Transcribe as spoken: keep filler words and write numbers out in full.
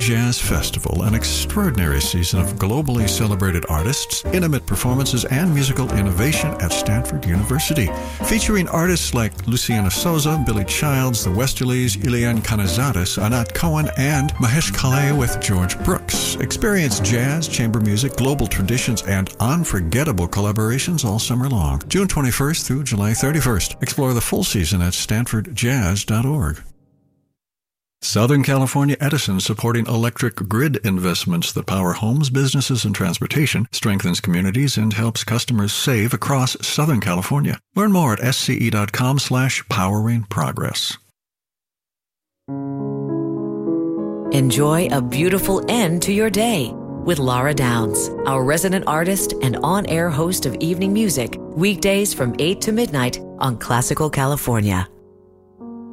Jazz Festival, an extraordinary season of globally celebrated artists, intimate performances, and musical innovation at Stanford University. Featuring artists like Luciana Souza, Billy Childs, the Westerlies, Ileana Canizares, Anat Cohen, and Mahesh Kale with George Brooks. Experience jazz, chamber music, global traditions, and unforgettable collaborations all summer long. June twenty-first through July thirty-first. Explore the full season at stanford jazz dot org. Southern California Edison, supporting electric grid investments that power homes, businesses, and transportation, strengthens communities, and helps customers save across Southern California. Learn more at sce.com slash powering progress. Enjoy a beautiful end to your day with Laura Downs, our resident artist and on-air host of evening music, weekdays from eight to midnight on Classical California.